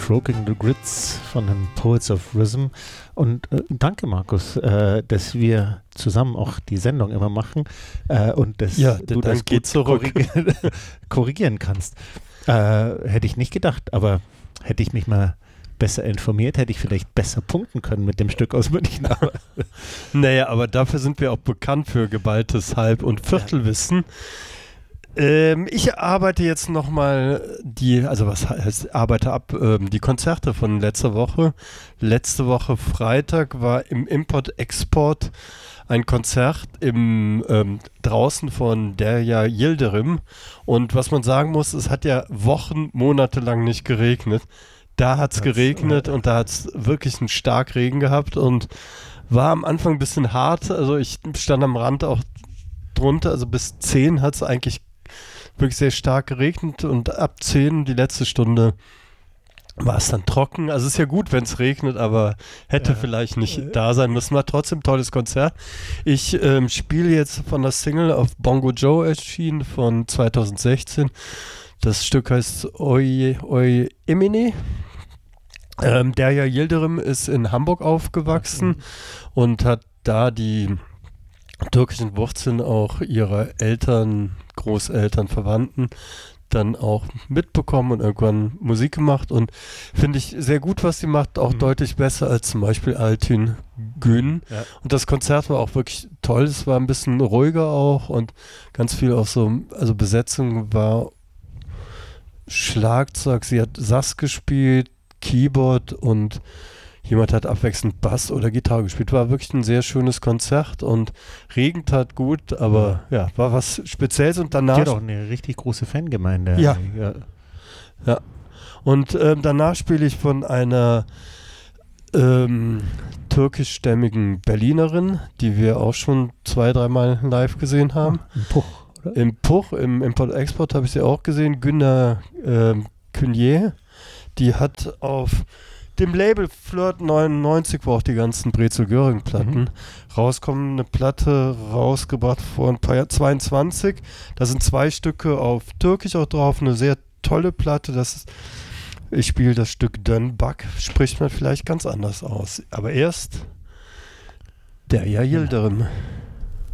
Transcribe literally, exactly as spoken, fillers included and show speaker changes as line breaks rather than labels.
Stroking the Grids von den Poets of Rhythm. Und äh, danke, Markus, äh, dass wir zusammen auch die Sendung immer machen äh, und dass
ja,
du das gut korrigieren, korrigieren kannst. Äh, hätte ich nicht gedacht, aber hätte ich mich mal besser informiert, hätte ich vielleicht besser punkten können mit dem Stück aus München.
Naja, aber dafür sind wir auch bekannt für geballtes Halb- und Viertelwissen. Ähm, ich arbeite jetzt nochmal die, also was heißt, arbeite ab, ähm, die Konzerte von letzter Woche. Letzte Woche Freitag war im Import-Export ein Konzert im ähm, draußen von Derya Yildirim. Und was man sagen muss, es hat ja Wochen, Monate lang nicht geregnet. Da hat es geregnet äh, und da hat es wirklich einen Starkregen gehabt und war am Anfang ein bisschen hart. Also ich stand am Rand auch drunter, also bis zehn hat es eigentlich wirklich sehr stark geregnet und ab zehn, die letzte Stunde, war es dann trocken. Also es ist ja gut, wenn es regnet, aber hätte ja, vielleicht nicht äh, da sein müssen. War trotzdem ein tolles Konzert. Ich ähm, spiele jetzt von der Single auf Bongo Joe erschienen von zwanzig sechzehn. Das Stück heißt Oi, Oi Emine. Ähm, Derya Yildirim ist in Hamburg aufgewachsen mhm. und hat da die türkischen Wurzeln auch ihrer Eltern, Großeltern, Verwandten dann auch mitbekommen und irgendwann Musik gemacht und finde ich sehr gut, was sie macht, auch mhm. deutlich besser als zum Beispiel Altin Gün. Ja. Und das Konzert war auch wirklich toll, es war ein bisschen ruhiger auch und ganz viel auch so, also Besetzung war Schlagzeug, sie hat Sass gespielt, Keyboard und jemand hat abwechselnd Bass oder Gitarre gespielt. War wirklich ein sehr schönes Konzert und Regen tat gut, aber ja, war was Spezielles und danach...
Die hat auch eine richtig große Fangemeinde.
Ja. Ja. ja. Und ähm, danach spiele ich von einer ähm, türkischstämmigen Berlinerin, die wir auch schon zwei, dreimal live gesehen haben.
Oh, im Puch, oder?
Im Puch, im Import-Export habe ich sie auch gesehen. Günner ähm, Künier, die hat auf dem Label Flirt neunundneunzig, wo auch die ganzen Brezel-Göring-Platten mhm. rauskommen, eine Platte rausgebracht vor ein paar Jahren, zweiundzwanzig. Da sind zwei Stücke auf Türkisch auch drauf, eine sehr tolle Platte. Das ist, ich spiele das Stück Dönbak, spricht man vielleicht ganz anders aus. Aber erst Derya Yildirim. Ja.